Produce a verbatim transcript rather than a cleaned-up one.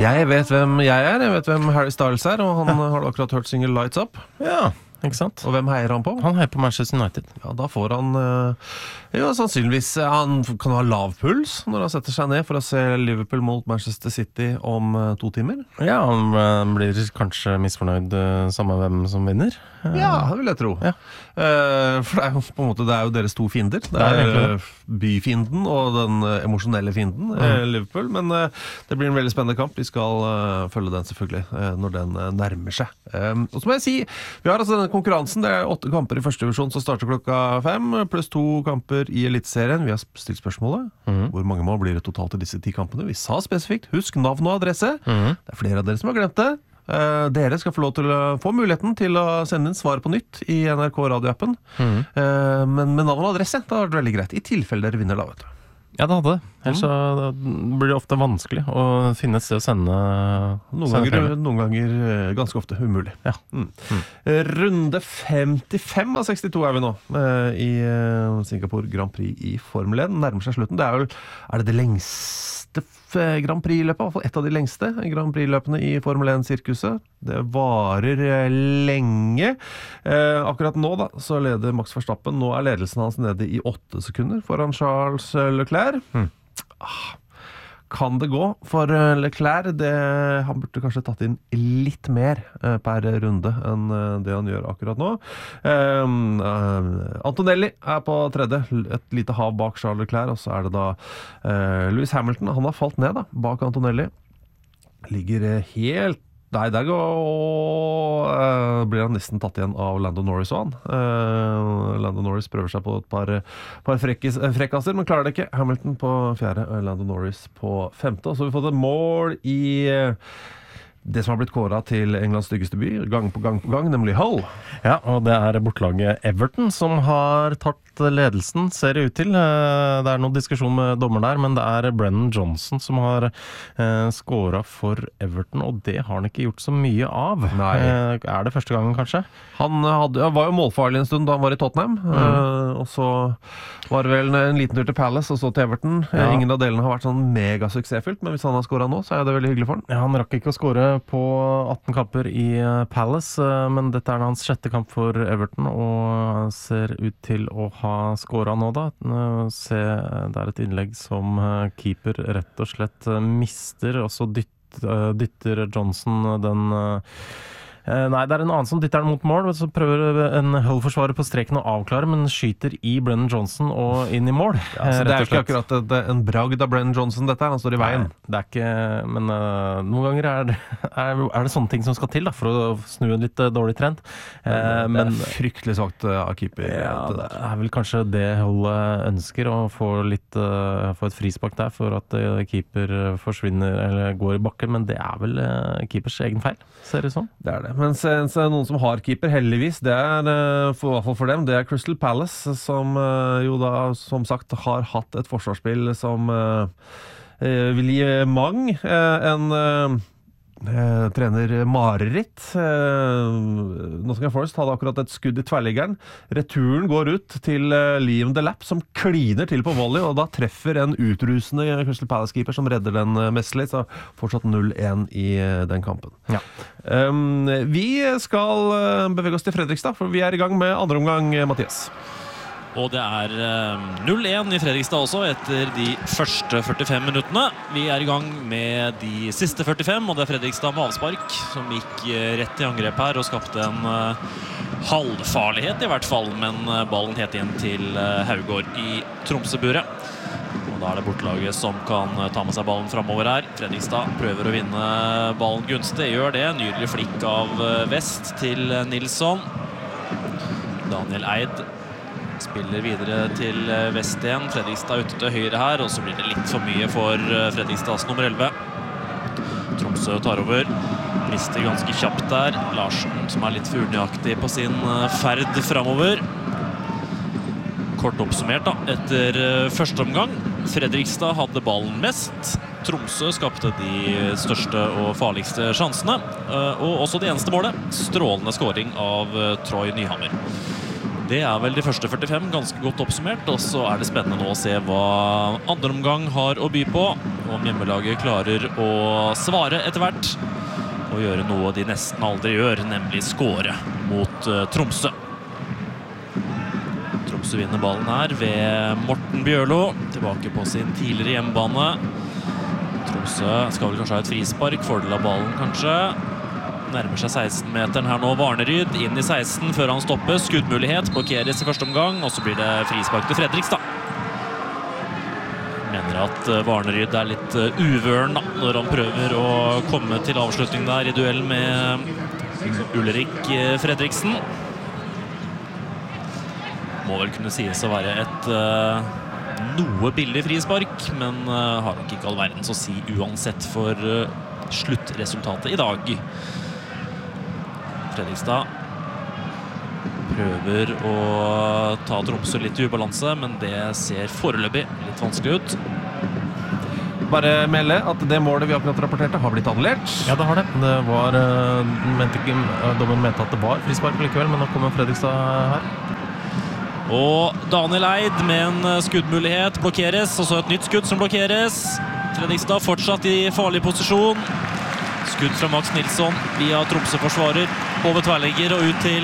Jeg vet hvem jeg er, jeg vet hvem Harry Styles er, og han har akkurat hørt single Lights Up. Ja, ikke sant? Og hvem heier han på? Han heier på Manchester United. Ja, da får han øh, jo, sannsynligvis han kan ha lav puls når han setter seg ned for å se Liverpool mot Manchester City om øh, to timer. Ja, han øh, blir kanskje misfornøyd øh, samme hvem som vinner. Ja, det vil jeg tro. Ja. Uh, for det er jo på en måte det er jo deres to fiender. Det er, det er byfienden og den uh, emosjonelle fienden, mm. uh, Liverpool. Men uh, det blir en veldig spennende kamp. Vi skal uh, følge den selvfølgelig uh, når den uh, nærmer seg. Um, og så må jeg si, vi har altså denne konkurransen. Det er åtte kamper i første divisjon som starter klokka fem, pluss to kamper i Eliteserien. Vi har stilt spørsmålet. Mm. Hvor mange mål blir det totalt i disse ti kampene? Vi sa spesifikt, husk navn og adresse. Mm. Det er flere av dere som har glemt det. Uh, dere skal få lov til å få muligheten til å sende inn svar på nytt i N R K radioappen. Mm. Uh, men med navn og adresse, da er det veldig greit. I tilfelle dere vinner da, vet du. Ja, det hadde det. Ellers så blir det ofte vanskelig å finne et sted å sende. Noen ganger, noen ganger ganske ofte umulig. Ja. Mm. Mm. Runde femtifem av sekstito er vi nå uh, i uh, Singapore Grand Prix i Formel én. Nærmer seg slutten. Det er, vel, er det det lengste Grand Prix-løpet, i hvert fall et av de lengste Grand Prix-løpene i Formel én-sirkuset. Det varer lenge. Eh, akkurat nå da, så leder Max Verstappen. Nå er ledelsen hans nede i åtte sekunder foran Charles Leclerc. Mm. Ah, kan det gå for Leclerc? Det, han burde kanskje tatt inn litt mer eh, per runde enn eh, det han gjør akkurat nå. Eh, eh, Antonelli er på tredje, et lite hav bak Charles Leclerc, og så er det da eh, Lewis Hamilton. Han har falt ned da, bak Antonelli. Ligger helt Nei, der går, uh, blir han nesten tatt igjen av Lando Norris og han. Uh, Lando Norris prøver seg på et par, par frekkis, frekkasser, men klarer det ikke. Hamilton på fjerde, Lando Norris på femte. Og så har vi fått et mål i uh, det som har blitt kåret til Englands styggeste by, gang på gang på gang, nemlig Hull. Ja, og det er bortlaget Everton som har tatt ledelsen, ser det ut til. Det er noen diskusjon med dommer der, men det er Brennan Johnson som har eh, skåret for Everton, og det har han ikke gjort så mye av. Nei. Eh, er det første gangen, kanskje? Han, hadde, han var jo målfarlig en stund da han var i Tottenham, mm. eh, og så var det vel en liten tur til Palace, og så til Everton. Ja. Ingen av delene har vært sånn megasuksessfylt, men hvis han har skåret nå, så er det veldig hyggelig for han. Ja, han rakk ikke å skåre på atten kamper i Palace, men dette er hans sjette kamp for Everton, og ser ut til å ha skåret nå da. Se, det er et innlegg som keeper rett og slett mister, og så dytter, dytter Johnson den... Nei, det er en annen som dytter den mot mål, så prøver en Hull-forsvarer på streken å avklare, men skyter i Brennan Johnson og inn i mål. Ja, så det er jo ikke akkurat et, en bragd av Brennan Johnson dette her, han står i veien. Nei, det er ikke, men uh, noen ganger er det, er, er det sånne ting som skal til da, for å snu en litt uh, dårlig trend. Uh, det men, er fryktelig sagt uh, av keeper. Ja, det er vel kanskje det Hull ønsker, å få, litt, uh, få et frispark der for at uh, keeper forsvinner eller går i bakken, men det er vel uh, keepers egen feil, ser det sånn? Det er det. Mens noen som har keeper, heldigvis, det er for, i hvert fall for dem, det er Crystal Palace, som jo da, som sagt, har hatt et forsvarsspill som uh, vil gi mang en uh, uh, trener mareritt. Uh, Nottingham Forest hadde akkurat et skudd i tverrliggeren. Returen går ut til uh, Liam Delap, som kliner til på volley, og da treffer en utrusende Crystal Palace-keeper som redder den uh, mestlig, så fortsatt null én i uh, den kampen. Ja. Um, vi skal uh, bevege oss til Fredrikstad, for vi er i gang med andre omgang, Mathias. Og det er uh, null én i Fredrikstad også etter de første førtifem minuttene. Vi er i gang med de siste førtifem, og det er Fredrikstad med avspark som gikk uh, rett i angrep her og skapte en uh, halvfarlighet i hvert fall, men uh, ballen het inn til uh, Haugård i Tromsø-buret. Og da er det bortelaget som kan ta med seg ballen fremover her. Fredrikstad prøver å vinne ballen gunstig, gjør det. Nydelig flikk av Vest til Nilsson. Daniel Eid spiller videre til Vest igjen. Fredrikstad ute til høyre her, og så blir det litt for mye for Fredrikstads nummer elleve. Tromsø tar over. Mister ganske kjapt der. Larsen, som er litt furnøyaktig på sin ferd fremover. Kort oppsummert da, etter første omgang. Fredrikstad hadde ballen mest. Tromsø skapte de største og farligste sjansene. Og også det eneste målet. Strålende scoring av Troy Nyhammer. Det er vel de første førtifem, ganske godt oppsummert. Og så er det spennende nå å se hva andre omgang har å by på. om hjemmelaget klarer å svare etter hvert og gjøre noe de nesten aldri gjør, nemlig skåre mot uh, Tromsø. Tromsø vinner ballen her ved Morten Bjørlo, tilbake på sin tidligere hjemmebane. Tromsø skal vel kanskje ha et frispark, fordel av ballen kanskje. Nærmer seg seksten-meteren her nå, Varneryd inn i seksten før han stopper. Skuddmulighet, blokkeres i første omgang, og så blir det frispark til Fredrikstad. Mener at Varneryd er litt uvøren da, når han prøver å komme til avslutning der i duell med Ulrik Fredriksen. Må vel kunne sies å være et uh, noe billig frispark, men uh, har nok ikke all verdens å si uansett for uh, sluttresultatet i dag. Fredrikstad prøver å ta Tromsø litt i ubalanse, men det ser foreløpig litt vanskelig ut. Bare melde at det målet vi akkurat rapporterte har blitt annullert. Ja, det har det. Det var, uh, mente ikke, uh, dommeren mente at det var frispark likevel, men nå kommer Fredrikstad her. Og Daniel Eid med en skuddmulighet blokkeres, og så et nytt skudd som blokkeres. Fredrikstad fortsatt i farlig posisjon. Skudd fra Max Nilsson via Tromsø forsvarer over tverrlegger og ut til